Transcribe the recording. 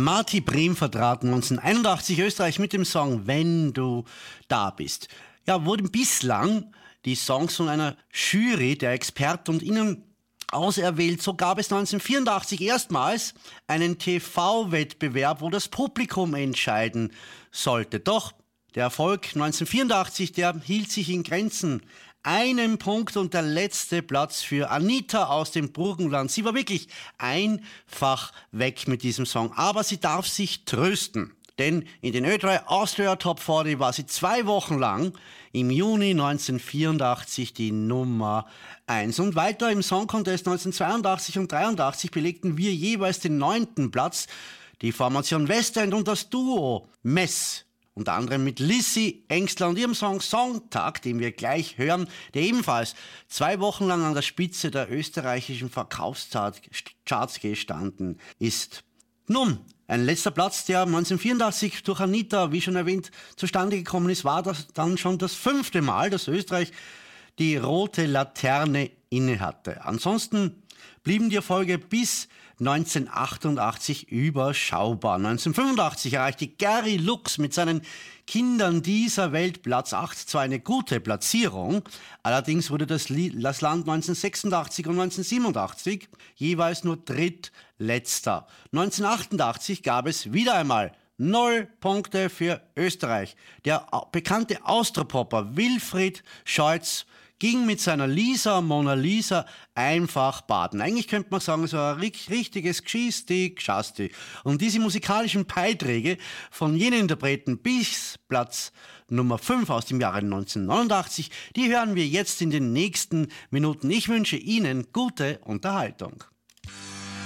Marty Briem vertrat 1981 Österreich mit dem Song Wenn du da bist. Ja, wurden bislang die Songs von einer Jury der Experten und Ihnen auserwählt. So gab es 1984 erstmals einen TV-Wettbewerb, wo das Publikum entscheiden sollte. Doch der Erfolg 1984, der hielt sich in Grenzen. Einen Punkt und der letzte Platz für Anita aus dem Burgenland. Sie war wirklich einfach weg mit diesem Song. Aber sie darf sich trösten. Denn in den Ö3 Austria Top 40 war sie 2 Wochen lang im Juni 1984 die Nummer 1. Und weiter im Song Contest 1982 und 1983 belegten wir jeweils den 9. Platz. Die Formation Westend und das Duo Mess. Unter anderem mit Lissy Engstler und ihrem Song Songtag, den wir gleich hören, der ebenfalls 2 Wochen lang an der Spitze der österreichischen Verkaufscharts gestanden ist. Nun, ein letzter Platz, der 1984 durch Anita, wie schon erwähnt, zustande gekommen ist, war das dann schon das 5. Mal, dass Österreich die rote Laterne innehatte. Ansonsten blieben die Erfolge bis 1988 überschaubar. 1985 erreichte Gary Lux mit seinen Kindern dieser Welt Platz 8, zwar eine gute Platzierung, allerdings wurde das Land 1986 und 1987 jeweils nur drittletzter. 1988 gab es wieder einmal 0 Punkte für Österreich. Der bekannte Austropopper Wilfried Scholz ging mit seiner Mona Lisa einfach baden. Eigentlich könnte man sagen, so ein richtiges Gschasti. Und diese musikalischen Beiträge von jenen Interpreten bis Platz Nummer 5 aus dem Jahre 1989, die hören wir jetzt in den nächsten Minuten. Ich wünsche Ihnen gute Unterhaltung.